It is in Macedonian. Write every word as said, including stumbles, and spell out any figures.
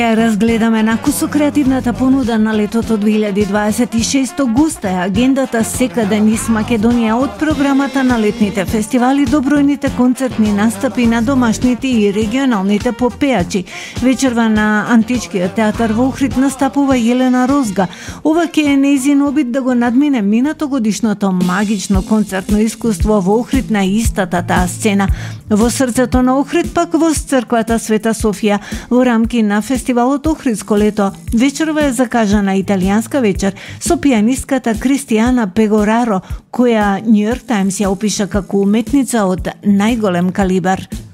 Ја разгледаме наку со креативната понуда на летото две илјади дваесет и шесто. Густа е агендата секаде низ Македонија, од програмата на летните фестивали до бројните концертни настапи на домашните и регионалните попеачи. Вечерва на Античкиот театар во Охрид настапува Јелена Розга. Ова ќе е нејзин обид да го надмине минатогодишното магично концертно искуство во Охрид на истата таа сцена. Во срцето на Охрид, пак во црквата Света Софија, во рамки на фестивалот Охридско лето, вечерва е закажана италијанска вечер со пианистката Кристијана Пегораро, која Нью Йорк Таймс ја опиша како уметница од најголем калибар.